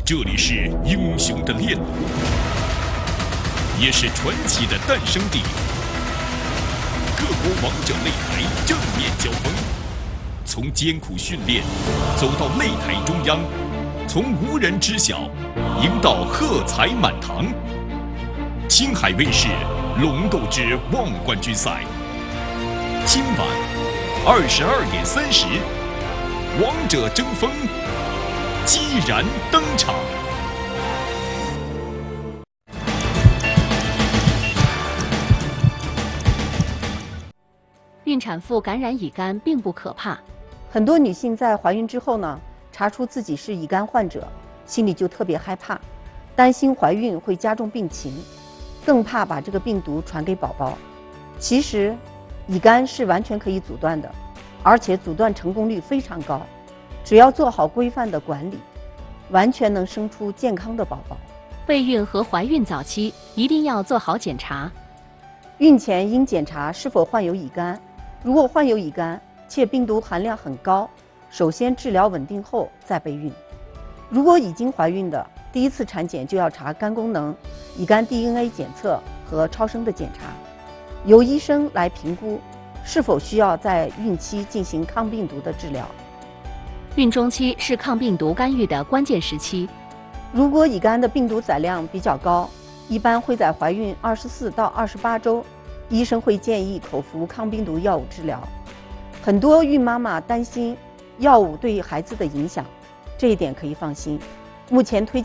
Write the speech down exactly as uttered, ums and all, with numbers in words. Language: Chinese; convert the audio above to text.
这里是英雄的炼炉，也是传奇的诞生地。各国王者擂台正面交锋，从艰苦训练走到擂台中央，从无人知晓赢到喝彩满堂。青海卫视《龙斗之望冠军赛》，今晚二十二点三十，王者争锋激然登场。 孕产妇感染乙肝并不可怕， 很多女性在怀孕之后呢，查出自己是乙肝患者，心里就特别害怕，担心怀孕会加重病情，更怕把这个病毒传给宝宝。其实，乙肝是完全可以阻断的，而且阻断成功率非常高。只要做好规范的管理，完全能生出健康的宝宝。 备孕和怀孕早期一定要做好检查。 孕前应检查是否患有乙肝，如果患有乙肝且病毒含量很高，首先治疗稳定后再备孕。如果已经怀孕的，第一次产检就要查肝功能、乙肝 D N A 检测和超声的检查，由医生来评估是否需要在孕期进行抗病毒的治疗。 孕中期是抗病毒干预的关键时期。 如果乙肝的病毒载量比较高，一般会在怀孕二十四到二十八周，医生会建议口服抗病毒药物治疗。很多孕妈妈担心药物对孩子的影响，这一点可以放心。目前推